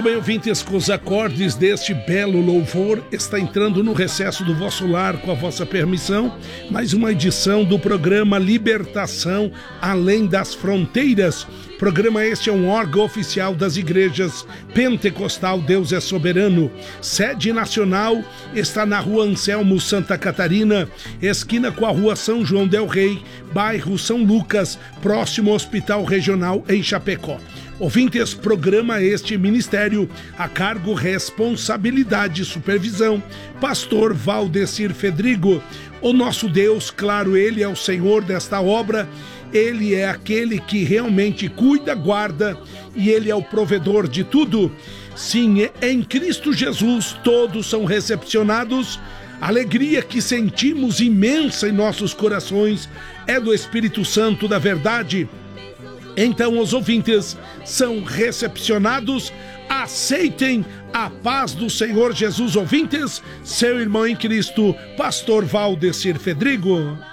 Muito bem, ouvintes, com os acordes deste belo louvor, está entrando no recesso do vosso lar, com a vossa permissão, mais uma edição do programa Libertação Além das Fronteiras. Programa este é um órgão oficial das igrejas Pentecostal Deus é Soberano. Sede nacional está na Rua Anselmo, Santa Catarina, esquina com a Rua São João del Rei, bairro São Lucas, próximo ao Hospital Regional em Chapecó. Ouvintes, programa este ministério a cargo, responsabilidade e supervisão, pastor Valdecir Fedrigo. O nosso Deus, claro, Ele é o Senhor desta obra, Ele é aquele que realmente cuida, guarda e Ele é o provedor de tudo. Sim, em Cristo Jesus todos são recepcionados. A alegria que sentimos imensa em nossos corações é do Espírito Santo da verdade. Então os ouvintes são recepcionados. Aceitem a paz do Senhor Jesus, ouvintes. Seu irmão em Cristo, pastor Valdecir Fedrigo.